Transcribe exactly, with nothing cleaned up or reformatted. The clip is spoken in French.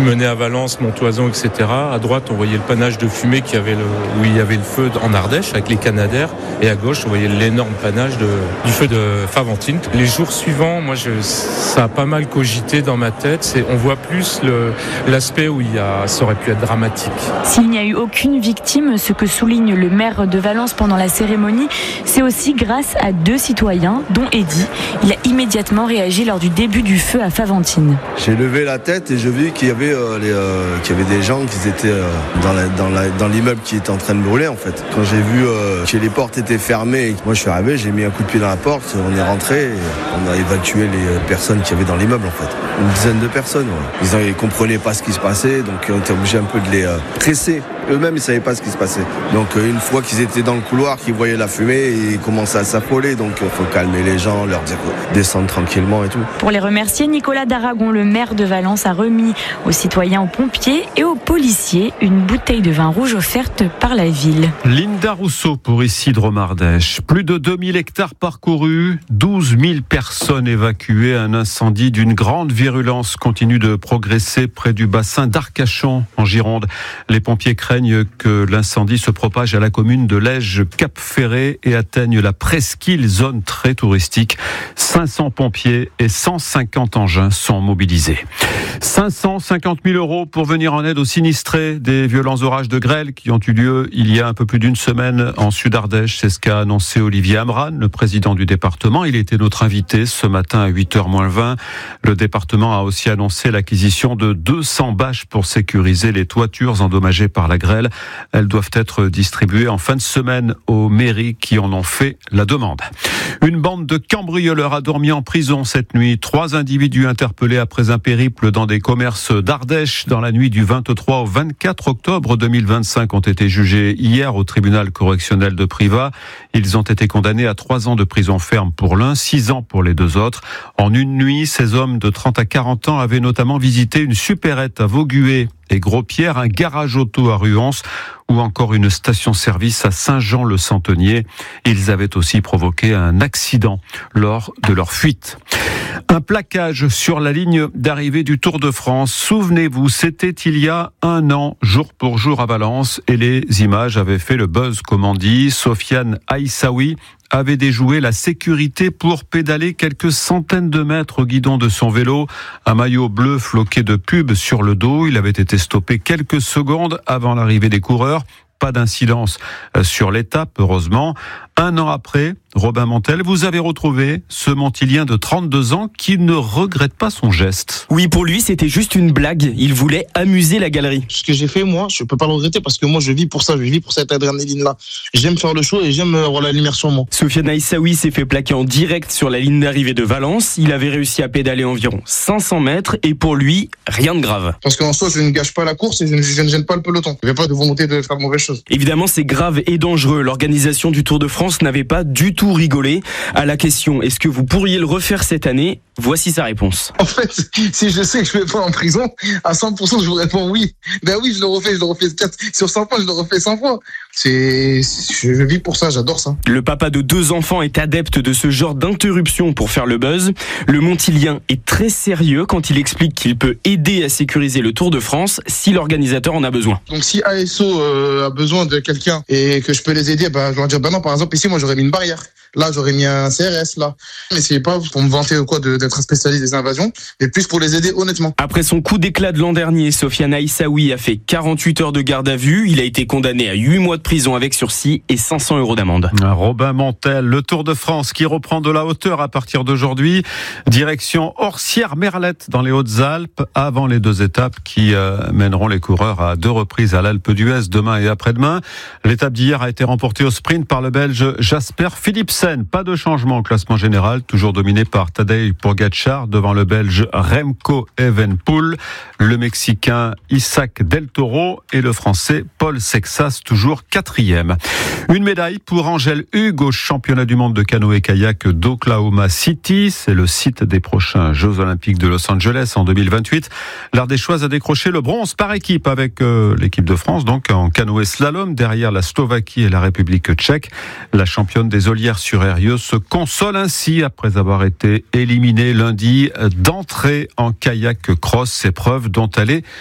menait à Valence, Montoison, et cetera. À droite, on voyait le panache de fumée qui avait le, où il y avait le feu en Ardèche avec les Canadaires. Et à gauche, on voyait l'énorme panache de, du feu de Faventines. Les jours suivants, moi, je, ça a pas mal cogité dans ma tête. C'est, on voit plus le, l'aspect où il y a, ça aurait pu être dramatique. S'il n'y a eu aucune victime, ce que souligne le maire de Valence pendant la cérémonie, c'est aussi grâce à deux citoyens, dont Eddy. Il a immédiatement réagi lors du début du feu à Faventines. J'ai levé la tête et je vis qu'il y avait, euh, les, euh, qu'il y avait des gens qui étaient euh, dans, la, dans, la, dans l'immeuble qui était en train de brûler en fait. Quand j'ai vu euh, que les portes étaient fermées, moi je suis arrivé, j'ai mis un coup de pied dans la porte, on est rentré, et on a évacué les personnes qui avaient dans l'immeuble en fait. Une dizaine de personnes. Ouais. Ils ne comprenaient pas ce qui se passait, donc on était obligé un peu de les euh, tresser. Eux-mêmes, ils ne savaient pas ce qui se passait. Donc euh, une fois qu'ils étaient dans le couloir, qu'ils voyaient la fumée, ils commençaient à s'affoler. Donc il faut calmer les gens, leur dire descendre tranquillement et tout. Pour les remercier, Nicolas d'Aragon, le maire de Valence, a remis aux citoyens, aux pompiers et aux policiers une bouteille de vin rouge offerte par la ville. Linda Rousseau pour Isidre Mardèche. Plus de deux mille hectares parcourus, douze mille personnes évacuées. Un incendie d'une grande virulence continue de progresser près du bassin d'Arcachon en Gironde. Les pompiers craignent que l'incendie se propage à la commune de Lège-Cap-Ferré et atteigne la presqu'île, zone très touristique. cinq cents pompiers et cent cinquante engins sont mobilisés. cinq cent cinquante mille euros pour venir en aide aux sinistrés des violents orages de grêle qui ont eu lieu il y a un peu plus d'une semaine en Sud-Ardèche. C'est ce qu'a annoncé Olivier Amran, le président du département. Il était notre invité ce matin à huit heures moins vingt. Le département a aussi annoncé l'acquisition de deux cents bâches pour sécuriser les toitures endommagées par la grêle. Elles doivent être distribuées en fin de semaine aux mairies qui en ont fait la demande. Une bande de cambrioleurs a dormi en prison cette nuit. Trois individus interpellés après un périple dans des commerces d'Ardèche dans la nuit du vingt-trois au vingt-quatre octobre deux mille vingt-cinq ont été jugés hier au tribunal correctionnel de Privas. Ils ont été condamnés à trois ans de prison ferme pour l'un, six ans pour les deux autres. En une nuit, ces hommes de trente à quarante ans avaient notamment visité une supérette à Vaugué et Gros-Pierre, un garage auto à Ruance ou encore une station-service à Saint-Jean-le-Centenier. Ils avaient aussi provoqué un accident lors de leur fuite. Un plaquage sur la ligne d'arrivée du Tour de France. Souvenez-vous, c'était il y a un an, jour pour jour à Valence, et les images avaient fait le buzz, comme on dit. Sofiane Aïssaoui avait déjoué la sécurité pour pédaler quelques centaines de mètres au guidon de son vélo. Un maillot bleu floqué de pub sur le dos. Il avait été stoppé quelques secondes avant l'arrivée des coureurs. Pas d'incidence sur l'étape, heureusement. Un an après, Robin Montel, vous avez retrouvé ce Montilien de trente-deux ans qui ne regrette pas son geste. Oui, pour lui, c'était juste une blague. Il voulait amuser la galerie. Ce que j'ai fait, moi, je peux pas le regretter parce que moi, je vis pour ça. Je vis pour cette adrénaline-là. J'aime faire le show et j'aime avoir la lumière sur moi. Sofiane Aïssaoui s'est fait plaquer en direct sur la ligne d'arrivée de Valence. Il avait réussi à pédaler environ cinq cents mètres et pour lui, rien de grave. Parce qu'en soi, je ne gâche pas la course et je ne, je ne gêne pas le peloton. Il n'y a pas de volonté de faire de mauvaises choses. Évidemment, c'est grave et dangereux. L'organisation du Tour de France n'avait pas du tout rigolé. À la question, est-ce que vous pourriez le refaire cette année ? Voici sa réponse. En fait, si je sais que je vais pas en prison, à cent pour cent, je vous réponds oui. Ben oui, je le refais, je le refais quatre, sur cent fois, je le refais cent fois. C'est, je vis pour ça, j'adore ça. Le papa de deux enfants est adepte de ce genre d'interruption pour faire le buzz. Le Montilien est très sérieux quand il explique qu'il peut aider à sécuriser le Tour de France si l'organisateur en a besoin. Donc si A S O euh, a besoin de quelqu'un et que je peux les aider, ben, je leur dire, ben non, par exemple, ici, moi, j'aurais mis une barrière. Là, j'aurais mis un C R S, là. Mais c'est pas pour me vanter ou quoi de, d'être un spécialiste des invasions, mais plus pour les aider honnêtement. Après son coup d'éclat de l'an dernier, Sofiane Aïssaoui a fait quarante-huit heures de garde à vue. Il a été condamné à huit mois de prison avec sursis et cinq cents euros d'amende. Robin Montel, le Tour de France qui reprend de la hauteur à partir d'aujourd'hui. Direction Orsières-Merlette dans les Hautes-Alpes, avant les deux étapes qui euh, mèneront les coureurs à deux reprises à l'Alpe d'Huez demain et après-demain. L'étape d'hier a été remportée au sprint par le Belge Jasper Philipsen. Pas de changement au classement général, toujours dominé par Tadej Pogačar devant le Belge Remco Evenepoel, le Mexicain Isaac Del Toro et le Français Paul Sexas, toujours quatrième. Une médaille pour Angèle Hugues au championnat du monde de canoë-kayak d'Oklahoma City. C'est le site des prochains Jeux Olympiques de Los Angeles en deux mille vingt-huit. L'Ardéchoise a décroché le bronze par équipe avec euh, l'équipe de France, donc en canoë-slalom, derrière la Slovaquie et la République tchèque. La championne des Ollières sur Eyrieux se console ainsi après avoir été éliminée lundi d'entrée en kayak cross, épreuve dont elle est